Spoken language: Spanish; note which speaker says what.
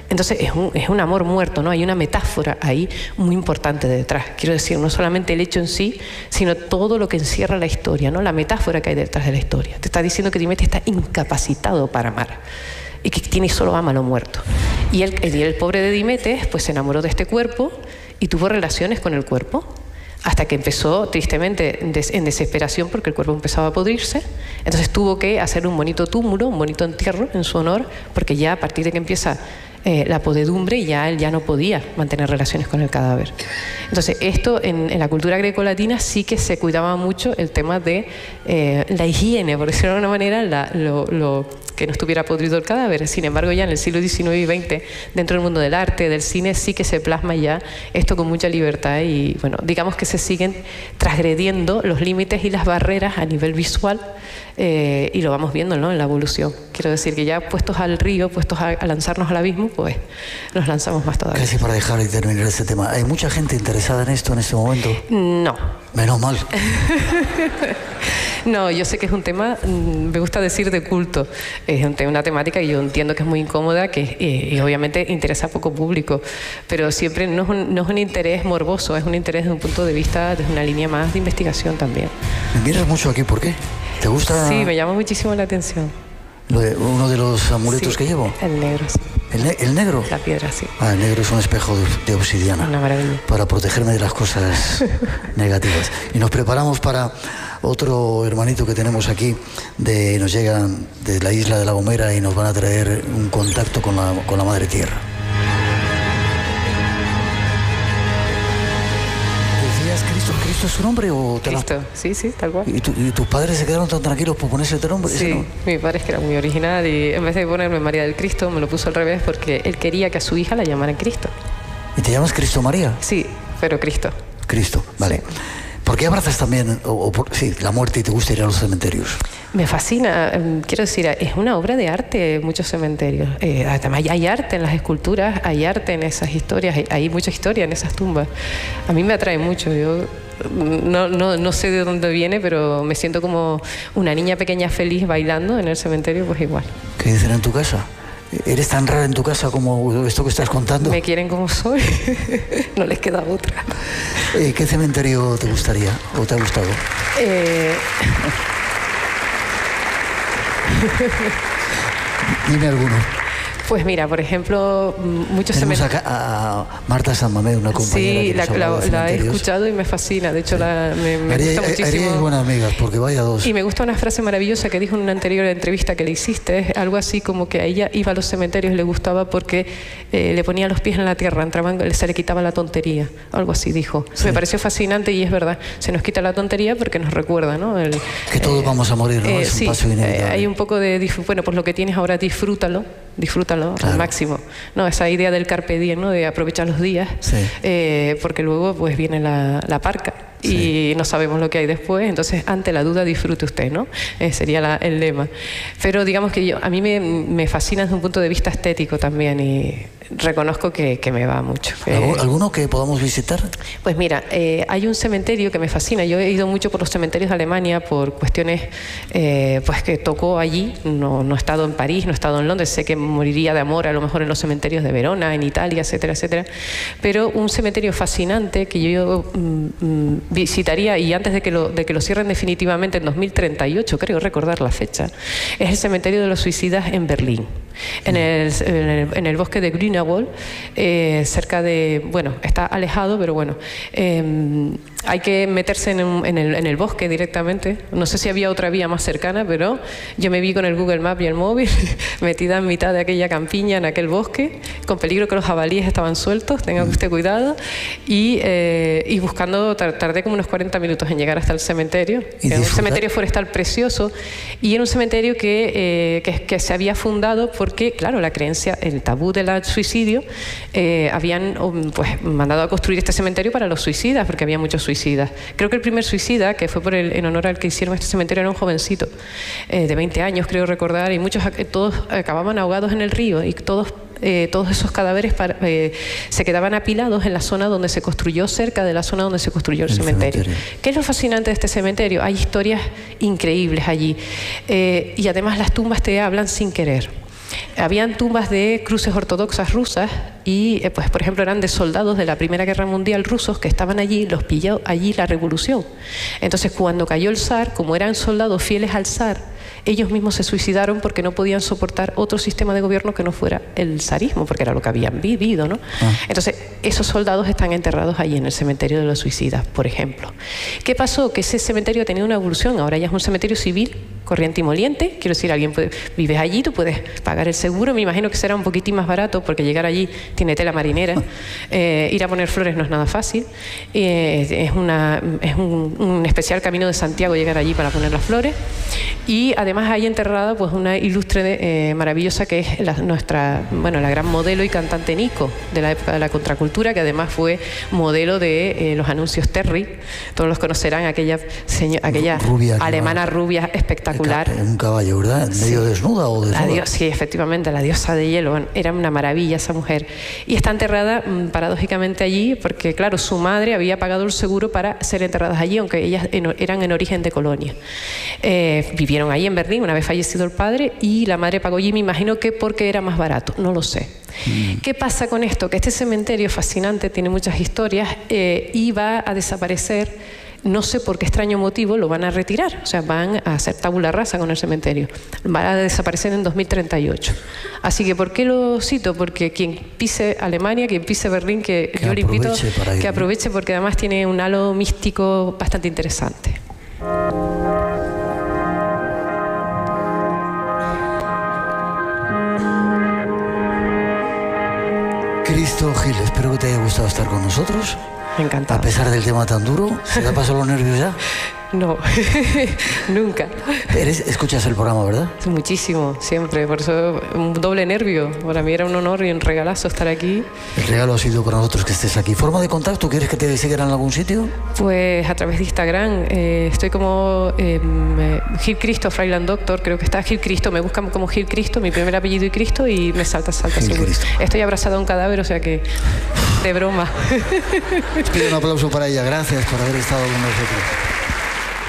Speaker 1: Entonces es un amor muerto, ¿no? Hay una metáfora ahí muy importante detrás. Quiero decir, no solamente el hecho en sí, sino todo lo que encierra la historia, ¿no? La metáfora que hay detrás de la historia. Te está diciendo que Diomedes está incapacitado para amar y que tiene solo ama lo muerto. Y el pobre de Diomedes pues se enamoró de este cuerpo y tuvo relaciones con el cuerpo, hasta que empezó, tristemente, en desesperación, porque el cuerpo empezaba a podrirse. Entonces tuvo que hacer un bonito túmulo, un bonito entierro en su honor, porque ya a partir de que empieza la podedumbre, ya él ya no podía mantener relaciones con el cadáver. Entonces esto en la cultura grecolatina sí que se cuidaba mucho el tema de la higiene, por decirlo de alguna manera, que no estuviera podrido el cadáver. Sin embargo, ya en el siglo XIX y XX, dentro del mundo del arte, del cine, sí que se plasma ya esto con mucha libertad y, bueno, digamos que se siguen transgrediendo los límites y las barreras a nivel visual y lo vamos viendo, ¿no?, en la evolución. Quiero decir que ya puestos al río, puestos a lanzarnos al abismo, pues nos lanzamos más todavía.
Speaker 2: Casi para dejar y terminar este tema. ¿Hay mucha gente interesada en esto en este momento?
Speaker 1: No.
Speaker 2: Menos mal.
Speaker 1: No, yo sé que es un tema, me gusta decir, de culto. Es una temática que yo entiendo que es muy incómoda, que y obviamente interesa a poco público, pero siempre no es un interés morboso, es un interés desde un punto de vista, desde una línea más de investigación también.
Speaker 2: Me miras mucho aquí, ¿por qué? ¿Te gusta?
Speaker 1: Sí, me llama muchísimo la atención.
Speaker 2: ¿Uno de los amuletos que llevo?
Speaker 1: El negro, sí.
Speaker 2: ¿El negro?
Speaker 1: La piedra, sí.
Speaker 2: Ah, el negro es un espejo de obsidiana.
Speaker 1: Una maravilla.
Speaker 2: Para protegerme de las cosas negativas. Y nos preparamos para otro hermanito que tenemos aquí. Nos llegan de la isla de La Gomera y nos van a traer un contacto con la Madre Tierra. ¿Cristo es su nombre o te
Speaker 1: Cristo, sí, tal cual.
Speaker 2: ¿Y tus padres se quedaron tan tranquilos por ponerse este nombre?
Speaker 1: Sí,
Speaker 2: ¿no?
Speaker 1: Mi padre es que era muy original y en vez de ponerme María del Cristo me lo puso al revés porque él quería que a su hija la llamaran Cristo.
Speaker 2: ¿Y te llamas Cristo María?
Speaker 1: Sí, pero Cristo.
Speaker 2: Cristo, vale. Sí. ¿Por qué abrazas también la muerte y te gusta ir a los cementerios?
Speaker 1: Me fascina, quiero decir, es una obra de arte muchos cementerios. Además hay arte en las esculturas, hay arte en esas historias, hay mucha historia en esas tumbas. A mí me atrae mucho, yo no sé de dónde viene, pero me siento como una niña pequeña feliz bailando en el cementerio, pues igual.
Speaker 2: ¿Qué dicen en tu casa? ¿Eres tan rara en tu casa como esto que estás contando?
Speaker 1: Me quieren como soy, no les queda otra.
Speaker 2: ¿Qué cementerio te gustaría o te ha gustado? Dime alguno.
Speaker 1: Pues mira, por ejemplo, muchos cementerios...
Speaker 2: Tenemos acá a Marta San Mamés, una compañera.
Speaker 1: Sí, la he escuchado y me fascina. De hecho, sí. me gusta muchísimo.
Speaker 2: Haríais buenas amigas, porque vaya dos.
Speaker 1: Y me gusta una frase maravillosa que dijo en una anterior entrevista que le hiciste, algo así como que a ella iba a los cementerios, le gustaba porque le ponía los pies en la tierra, se le quitaba la tontería. Algo así dijo. Sí. Me pareció fascinante y es verdad. Se nos quita la tontería porque nos recuerda, ¿no?
Speaker 2: Que todos vamos a morir, ¿no? Es un paso inevitable.
Speaker 1: Hay un poco de, bueno, pues lo que tienes ahora, disfrútalo claro, al máximo, no, esa idea del carpe diem, ¿no?, de aprovechar los días, sí. Porque luego pues viene la parca y sí, no sabemos lo que hay después, entonces ante la duda disfrute usted, ¿no? Sería el lema. Pero digamos que a mí me fascina desde un punto de vista estético también y reconozco que me va mucho.
Speaker 2: ¿Alguno que podamos visitar?
Speaker 1: Pues mira, hay un cementerio que me fascina. Yo he ido mucho por los cementerios de Alemania por cuestiones pues que tocó allí. No he estado en París, no he estado en Londres. Sé que moriría de amor a lo mejor en los cementerios de Verona, en Italia, etcétera, etcétera. Pero un cementerio fascinante que yo visitaría, y antes de que lo cierren definitivamente en 2038, creo recordar la fecha, es el cementerio de los suicidas en Berlín. En el bosque de Grünewald, cerca de, bueno, está alejado, pero bueno, hay que meterse en el bosque directamente. No sé si había otra vía más cercana, pero yo me vi con el Google Maps y el móvil metida en mitad de aquella campiña, en aquel bosque, con peligro que los jabalíes estaban sueltos, tenga usted cuidado, y buscando, tardé como unos 40 minutos en llegar hasta el cementerio. Era un cementerio forestal precioso, y era un cementerio que se había fundado porque, claro, la creencia, el tabú del suicidio, habían pues mandado a construir este cementerio para los suicidas, porque había muchos suicidas. Creo que el primer suicida, que fue en honor al que hicieron este cementerio, era un jovencito de 20 años, creo recordar, y todos acababan ahogados en el río, y todos esos cadáveres se quedaban apilados en la zona donde se construyó, cerca de la zona donde se construyó el cementerio. ¿Qué es lo fascinante de este cementerio? Hay historias increíbles allí, y además las tumbas te hablan sin querer. Habían tumbas de cruces ortodoxas rusas y, pues, por ejemplo, eran de soldados de la Primera Guerra Mundial rusos que estaban allí, los pilló allí la revolución. Entonces, cuando cayó el zar, como eran soldados fieles al zar, ellos mismos se suicidaron porque no podían soportar otro sistema de gobierno que no fuera el zarismo, porque era lo que habían vivido, ¿no? Entonces, esos soldados están enterrados allí en el cementerio de los suicidas, por ejemplo. ¿Qué pasó? Que ese cementerio ha tenido una evolución, ahora ya es un cementerio civil, corriente y moliente. Quiero decir, vives allí, tú puedes pagar el seguro, me imagino que será un poquitín más barato, porque llegar allí tiene tela marinera, ir a poner flores no es nada fácil, es un especial camino de Santiago llegar allí para poner las flores, y además hay enterrada pues una ilustre maravillosa que es la gran modelo y cantante Nico de la época de la contracultura, que además fue modelo de los anuncios Terry. Todos los conocerán, aquella rubia, alemana rubia espectacular.
Speaker 2: Un caballo, ¿verdad? ¿Medio desnuda o desnuda?
Speaker 1: Sí, efectivamente, la diosa de hielo. Bueno, era una maravilla esa mujer. Y está enterrada paradójicamente allí porque, claro, su madre había pagado el seguro para ser enterradas allí, aunque ellas eran en origen de Colonia. Vivieron ahí en Berlín una vez fallecido el padre, y la madre pagó allí, me imagino que porque era más barato, no lo sé. ¿Qué pasa con esto? Que este cementerio fascinante tiene muchas historias y va a desaparecer. No sé por qué extraño motivo lo van a retirar, o sea, van a hacer tabula rasa con el cementerio. Va a desaparecer en 2038. Así que, ¿por qué lo cito? Porque quien pise Alemania, quien pise Berlín, que yo le invito que aproveche, porque además tiene un halo místico bastante interesante.
Speaker 2: Cristo Gil, espero que te haya gustado estar con nosotros.
Speaker 1: Me encanta.
Speaker 2: A pesar del tema tan duro, ¿se te ha pasado los nervios ya?
Speaker 1: No, nunca.
Speaker 2: ¿Escuchas el programa, verdad?
Speaker 1: Muchísimo, siempre. Por eso un doble nervio. Para mí era un honor y un regalazo estar aquí.
Speaker 2: El regalo ha sido para nosotros que estés aquí. ¿Forma de contacto? ¿Quieres que te sigan en algún sitio?
Speaker 1: Pues a través de Instagram. Estoy como Gil Cristo, Freiland Doctor. Creo que está Gil Cristo. Me buscan como Gil Cristo, mi primer apellido y Cristo, y me salta seguro. Estoy abrazada a un cadáver, o sea que de broma.
Speaker 2: Les pido un aplauso para ella. Gracias por haber estado con nosotros.